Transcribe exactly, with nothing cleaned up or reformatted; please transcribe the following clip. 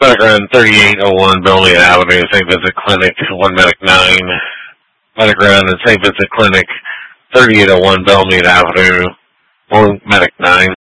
Medic Run thirty-eight oh one Bellmead Avenue, Saint Vincent Clinic, one Medic nine. Medic Run and Saint Vincent Clinic, thirty-eight oh one Bellmead Avenue, one Medic nine.